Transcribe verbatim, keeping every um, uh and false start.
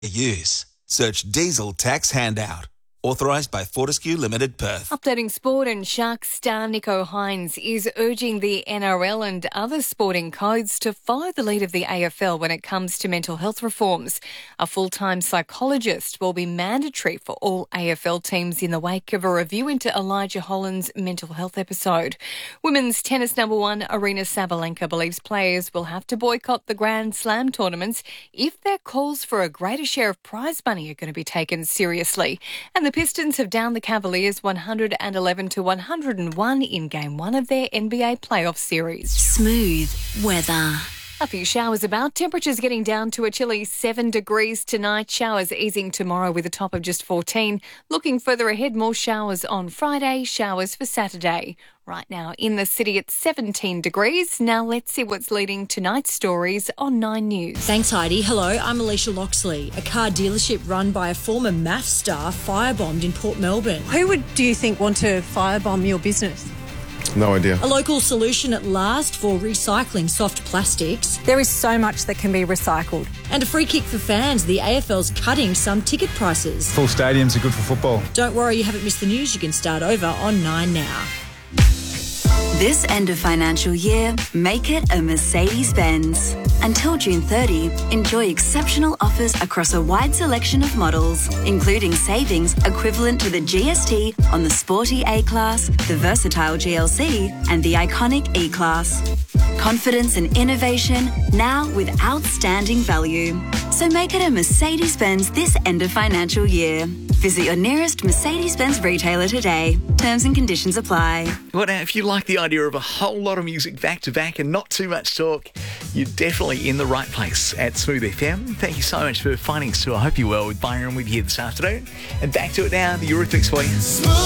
use. Search diesel tax handout. Authorised by Fortescue Limited Perth. Updating sport, and Sharks star Nico Hines is urging the N R L and other sporting codes to follow the lead of the A F L when it comes to mental health reforms. A full-time psychologist will be mandatory for all A F L teams in the wake of a review into Elijah Holland's mental health episode. Women's tennis number one Aryna Sabalenka believes players will have to boycott the Grand Slam tournaments if their calls for a greater share of prize money are going to be taken seriously. And the The Pistons have downed the Cavaliers one hundred eleven to one hundred one in Game one of their N B A playoff series. Smooth weather. A few showers about. Temperatures getting down to a chilly seven degrees tonight. Showers easing tomorrow with a top of just fourteen. Looking further ahead, more showers on Friday, showers for Saturday. Right now in the city it's seventeen degrees. Now let's see what's leading tonight's stories on Nine News. Thanks, Heidi. Hello, I'm Alicia Loxley. A car dealership run by a former maths star firebombed in Port Melbourne. Who would, do you think, want to firebomb your business? No idea. A local solution at last for recycling soft plastics. There is so much that can be recycled. And a free kick for fans. The A F L's cutting some ticket prices. Full stadiums are good for football. Don't worry, you haven't missed the news. You can start over on Nine now. This end of financial year, make it a Mercedes-Benz. Until June thirtieth, enjoy exceptional offers across a wide selection of models, including savings equivalent to the G S T on the sporty A-Class, the versatile G L C and the iconic E-Class. Confidence and innovation, now with outstanding value. So make it a Mercedes-Benz this end of financial year. Visit your nearest Mercedes-Benz retailer today. Terms and conditions apply. Well, now, if you like the idea of a whole lot of music back-to-back and not too much talk, you're definitely in the right place at Smooth F M. Thank you so much for finding us too. I hope you're well with Byron with you this afternoon. And back to it now, the Eurythmics for you.